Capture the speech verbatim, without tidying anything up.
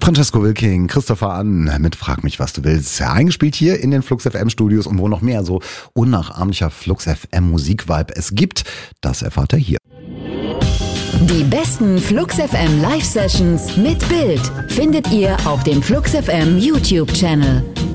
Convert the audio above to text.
Francesco Wilking, Christopher Ann mit Frag mich, was du willst. Eingespielt hier in den Flux F M Studios und wo noch mehr so unnachahmlicher Flux F M Musikvibe es gibt, das erfahrt ihr hier. Die besten Flux F M Live Sessions mit Bild findet ihr auf dem Flux F M YouTube Channel.